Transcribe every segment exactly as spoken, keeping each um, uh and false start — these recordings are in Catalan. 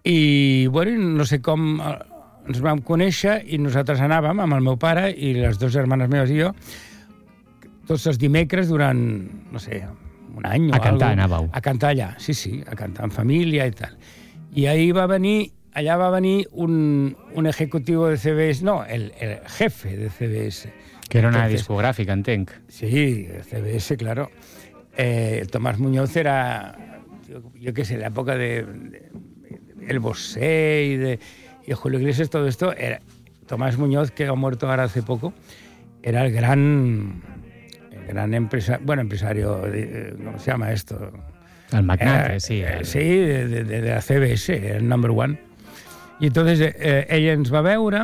I, bueno, no sé com ens vam conèixer i nosaltres anàvem amb el meu pare i les dues germanes meves i jo tots els dimecres durant, no sé, un any o A cantar algo, anàveu. a cantar allà, sí, sí, a cantar en família i tal. I ahir va venir, allà va venir un, un ejecutivo de C B S, no, el, el jefe de C B S. Que era una Entonces, discogràfica, entenc. Sí, C B S, claro. Eh, el Tomás Muñoz era, yo, yo qué sé, la época de, de, de El Bosé y de y Julio Iglesias, todo esto. Era, Tomás Muñoz, que ha muerto ahora hace poco, era el gran, el gran empresario, bueno, empresario, de, ¿cómo se llama esto? El magnate, Eh, sí. El... Sí, de, de, de la C B S, el number one. I entonces eh, ella ens va veure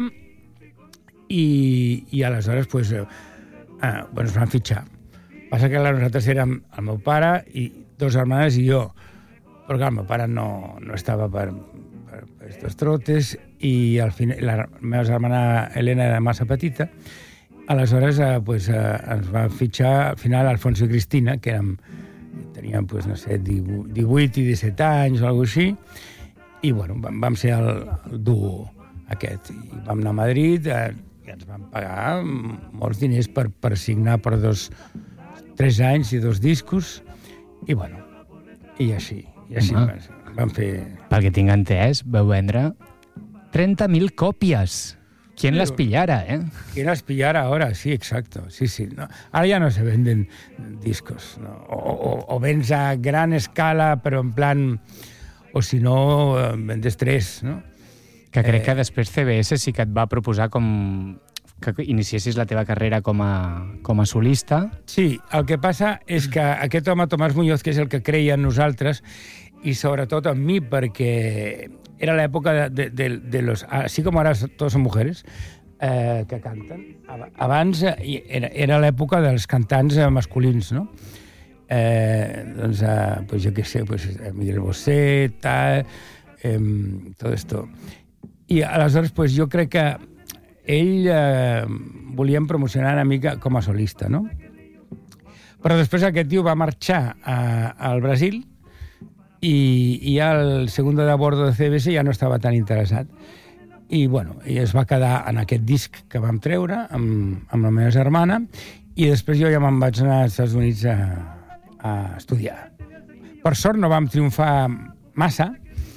i, i aleshores pues, eh, eh, bueno, ens van fitxar. Passa que nosaltres érem el meu pare i dos germanes i jo, però clar, el meu pare no, no estava per, per, per estos trotes i al final la meva germana Helena era massa petita, aleshores eh, pues, eh, ens va fitxar al final Alfonso i Cristina, que érem, teníem pues, no sé, divuit i disset anys o alguna cosa així, i bueno, vam, vam ser el, el duo aquest. I vam anar a Madrid eh, i ens van pagar molts diners per, per signar per dos, tres anys i dos discos, i bueno, i així, i així Home. vam, vam fer... Pel que tinc entès, vau vendre trenta mil còpies. ¿Quién las pillara, eh? ¿Quién las pillara ahora? Sí, exacto. Sí, sí. No. Ahora ya no se venden discos, ¿no? O, o, o vens a gran escala, però en plan... O si no, vendes tres, no? Que crec Eh, que després C B S sí que et va proposar com que iniciessis la teva carrera com a, com a solista. Sí, el que passa és que aquest home, Tomàs Muñoz, que és el que creia en nosaltres, i sobretot en mi, perquè era l'època de, de, de, de los... Así como ahora todos son mujeres, eh, que canten. Abans eh, era, era l'època dels cantants eh, masculins, no? Eh, doncs, eh, pues jo què sé, pues, Miguel Bosé, tal, eh, tot esto. I aleshores, pues, jo crec que ell eh, volien promocionar una mica com a solista, no? Però després aquest tio va marxar a, al Brasil i, i ja el segundo de bordo de C B S ja no estava tan interessat. I, bueno, i es va quedar en aquest disc que vam treure amb, amb la meva germana i després jo ja me'n vaig anar als Estats Units a, a estudiar. Per sort no vam triomfar massa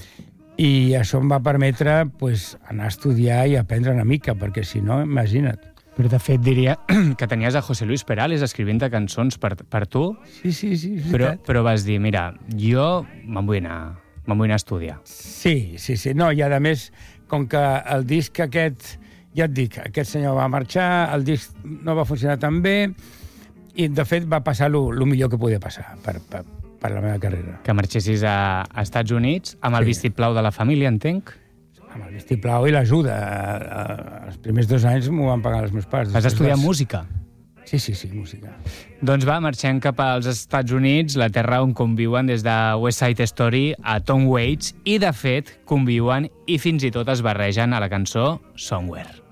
i això em va permetre pues, anar a estudiar i aprendre una mica, perquè si no, imagina't. Però de fet diria que tenies a José Luis Perales escrivint cançons per, per tu, Sí, sí, sí, és però, veritat. però vas dir, mira, jo me'n vull anar, me'n vull anar a estudiar. Sí, sí, sí. No, i a més, com que el disc aquest, ja et dic, aquest senyor va marxar, el disc no va funcionar tan bé, i de fet va passar el millor que podia passar per, per, per la meva carrera. Que marxessis a, a Estats Units amb el Sí. vistiplau de la família, entenc. Amb el vistiplau i l'ajuda. Els primers dos anys m'ho van pagar els meus pares. Vas estudiar Després música. Sí, sí, sí, música. Doncs va, marxem cap als Estats Units, la terra on conviuen des de West Side Story a Tom Waits, i de fet conviuen i fins i tot es barregen a la cançó Somewhere.